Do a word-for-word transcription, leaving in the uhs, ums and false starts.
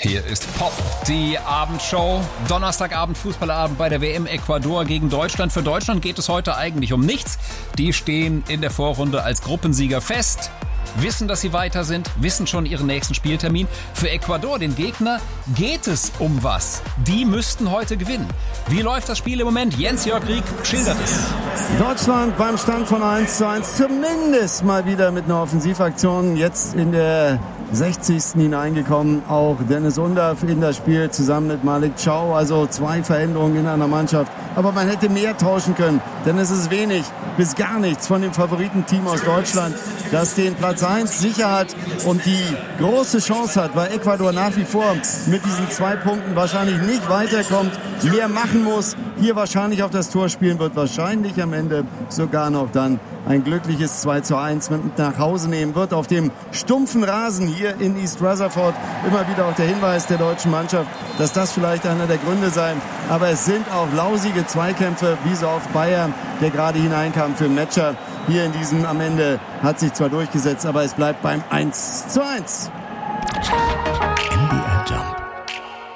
Hier ist Pop, die Abendshow. Donnerstagabend, Fußballabend bei der W M Ecuador gegen Deutschland. Für Deutschland geht es heute eigentlich um nichts. Die stehen in der Vorrunde als Gruppensieger fest, wissen, dass sie weiter sind, wissen schon ihren nächsten Spieltermin. Für Ecuador, den Gegner, geht es um was. Die müssten heute gewinnen. Wie läuft das Spiel im Moment? Jens-Jörg Rieck schildert es. Deutschland beim Stand von eins zu eins, zumindest mal wieder mit einer Offensivaktion. Jetzt in der sechzigsten hineingekommen, auch Dennis Undav in das Spiel zusammen mit Malik Chow, also zwei Veränderungen in einer Mannschaft. Aber man hätte mehr tauschen können, denn es ist wenig bis gar nichts von dem Favoritenteam aus Deutschland, das den Platz eins sicher hat und die große Chance hat, weil Ecuador nach wie vor mit diesen zwei Punkten wahrscheinlich nicht weiterkommt, mehr machen muss, hier wahrscheinlich auf das Tor spielen wird, wahrscheinlich am Ende sogar noch dann ein glückliches zwei zu eins mit nach Hause nehmen wird. Auf dem stumpfen Rasen hier in East Rutherford immer wieder auch der Hinweis der deutschen Mannschaft, dass das vielleicht einer der Gründe sei. Aber es sind auch lausige Zweikämpfe, wie so oft Bayer, der gerade hineinkam für Metscher. Hier in diesem am Ende hat sich zwar durchgesetzt, aber es bleibt beim eins zu eins.